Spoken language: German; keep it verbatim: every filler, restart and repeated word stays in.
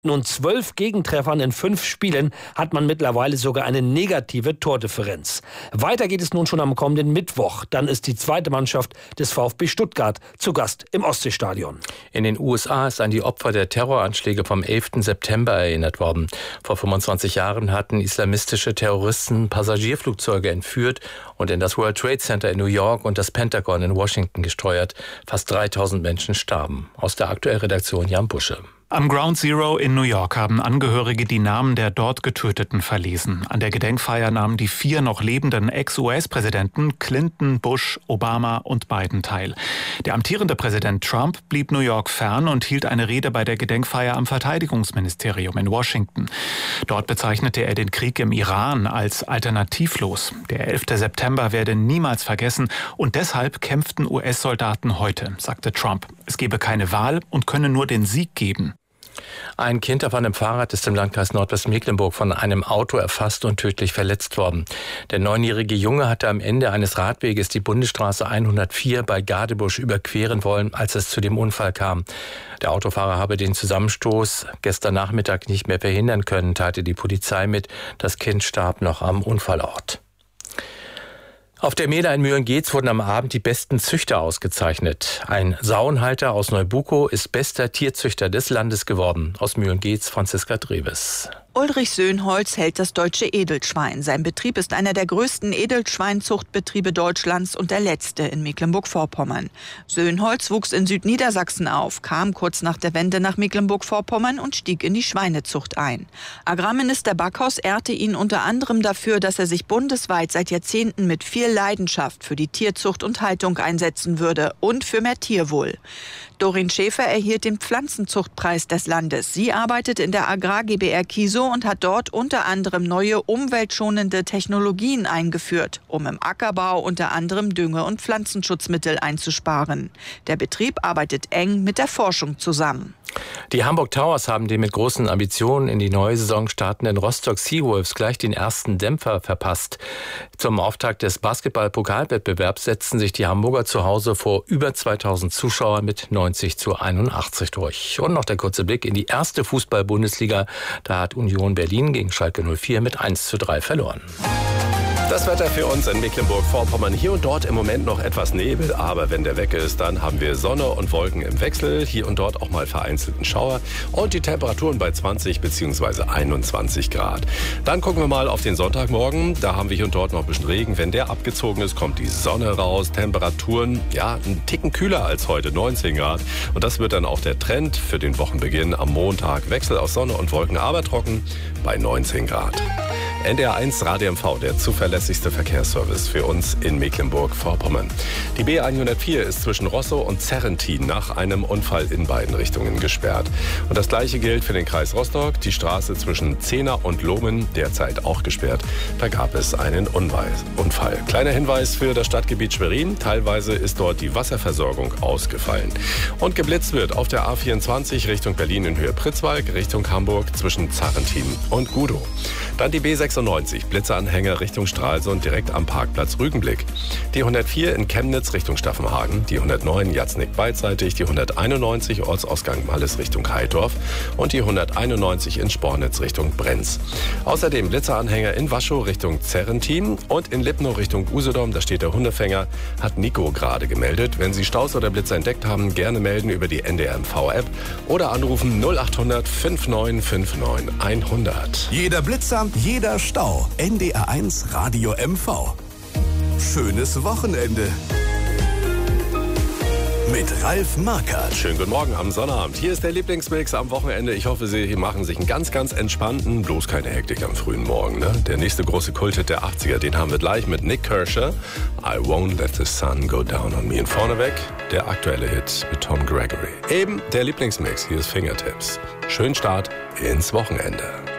nun zwölf Gegentreffern in fünf Spielen hat man mittlerweile sogar eine negative Tordifferenz. Weiter geht es nun schon am kommenden Mittwoch. Dann ist die zweite Mannschaft des VfB Stuttgart zu Gast im Ostseestadion. In den U S A ist an die Opfer der Terroranschläge vom elften September erinnert worden. Vor fünfundzwanzig Jahren hatten islamistische Terroristen Passagierflugzeuge entführt und in das World Trade Center in New York und das Pentagon in Washington gesteuert. Fast dreitausend Menschen starben. Aus der Aktuellredaktion Jan Busche. Am Ground Zero in New York haben Angehörige die Namen der dort Getöteten verlesen. An der Gedenkfeier nahmen die vier noch lebenden Ex-U S-Präsidenten Clinton, Bush, Obama und Biden teil. Der amtierende Präsident Trump blieb New York fern und hielt eine Rede bei der Gedenkfeier am Verteidigungsministerium in Washington. Dort bezeichnete er den Krieg im Iran als alternativlos. Der elfte September werde niemals vergessen und deshalb kämpften U S-Soldaten heute, sagte Trump. Es gebe keine Wahl und könne nur den Sieg geben. Ein Kind auf einem Fahrrad ist im Landkreis Nordwestmecklenburg von einem Auto erfasst und tödlich verletzt worden. Der neunjährige Junge hatte am Ende eines Radweges die Bundesstraße hundertvier bei Gadebusch überqueren wollen, als es zu dem Unfall kam. Der Autofahrer habe den Zusammenstoß gestern Nachmittag nicht mehr verhindern können, teilte die Polizei mit. Das Kind starb noch am Unfallort. Auf der Mehler in Mühlen-Geetz wurden am Abend die besten Züchter ausgezeichnet. Ein Sauenhalter aus Neubukow ist bester Tierzüchter des Landes geworden. Aus Mühlen-Geetz Franziska Dreves. Ulrich Söhnholz hält das deutsche Edelschwein. Sein Betrieb ist einer der größten Edelschweinzuchtbetriebe Deutschlands und der letzte in Mecklenburg-Vorpommern. Söhnholz wuchs in Südniedersachsen auf, kam kurz nach der Wende nach Mecklenburg-Vorpommern und stieg in die Schweinezucht ein. Agrarminister Backhaus ehrte ihn unter anderem dafür, dass er sich bundesweit seit Jahrzehnten mit viel Leidenschaft für die Tierzucht und Haltung einsetzen würde und für mehr Tierwohl. Doreen Schäfer erhielt den Pflanzenzuchtpreis des Landes. Sie arbeitet in der Agrar GbR Kiesow und hat dort unter anderem neue umweltschonende Technologien eingeführt, um im Ackerbau unter anderem Dünge- und Pflanzenschutzmittel einzusparen. Der Betrieb arbeitet eng mit der Forschung zusammen. Die Hamburg Towers haben den mit großen Ambitionen in die neue Saison startenden Rostock Seawolves gleich den ersten Dämpfer verpasst. Zum Auftakt des Basketball-Pokalwettbewerbs setzten sich die Hamburger zu Hause vor über zweitausend Zuschauern mit neunzig zu einundachtzig durch. Und noch der kurze Blick in die erste Fußball-Bundesliga. Da hat Union Berlin gegen Schalke null vier mit eins zu drei verloren. Das Wetter für uns in Mecklenburg-Vorpommern. Hier und dort im Moment noch etwas Nebel, aber wenn der weg ist, dann haben wir Sonne und Wolken im Wechsel. Hier und dort auch mal vereinzelten Schauer und die Temperaturen bei zwanzig bzw. einundzwanzig Grad. Dann gucken wir mal auf den Sonntagmorgen. Da haben wir hier und dort noch ein bisschen Regen. Wenn der abgezogen ist, kommt die Sonne raus. Temperaturen, ja, einen Ticken kühler als heute, neunzehn Grad. Und das wird dann auch der Trend für den Wochenbeginn am Montag. Wechsel aus Sonne und Wolken, aber trocken bei neunzehn Grad. N D R eins Radio M V, der zuverlässigste Verkehrsservice für uns in Mecklenburg-Vorpommern. Die B hundertvier ist zwischen Rosso und Zerrentin nach einem Unfall in beiden Richtungen gesperrt. Und das Gleiche gilt für den Kreis Rostock. Die Straße zwischen Zehner und Lohmen derzeit auch gesperrt. Da gab es einen Unfall. Kleiner Hinweis für das Stadtgebiet Schwerin. Teilweise ist dort die Wasserversorgung ausgefallen. Und geblitzt wird auf der A vierundzwanzig Richtung Berlin in Höhe Pritzwalk, Richtung Hamburg zwischen Zerrentin und Gudow. Dann die B sechsundneunzig, Blitzeanhänger Richtung Stralsund direkt am Parkplatz Rügenblick. Die hundertvier in Chemnitz Richtung Staffenhagen, die hundertneun Jatznick beidseitig, die hunderteinundneunzig Ortsausgang Malles Richtung Heidorf und die hunderteinundneunzig in Spornitz Richtung Brenz. Außerdem Blitzeranhänger in Waschow Richtung Zerrentin und in Lipnow Richtung Usedom, da steht der Hundefänger, hat Nico gerade gemeldet. Wenn Sie Staus oder Blitzer entdeckt haben, gerne melden über die N D R M V-App oder anrufen null achthundert neunundfünfzig neunundfünfzig hundert. Jeder Blitzer, jeder Stau. N D R eins Radio M V. Schönes Wochenende. Mit Ralf Markert. Schönen guten Morgen am Sonnabend. Hier ist der Lieblingsmix am Wochenende. Ich hoffe, Sie machen sich einen ganz, ganz entspannten, bloß keine Hektik am frühen Morgen. Ne? Der nächste große Kulthit der achtziger, den haben wir gleich mit Nick Kershaw. I won't let the sun go down on me. Und vorneweg der aktuelle Hit mit Tom Gregory. Eben der Lieblingsmix. Hier ist Fingertips. Schönen Start ins Wochenende.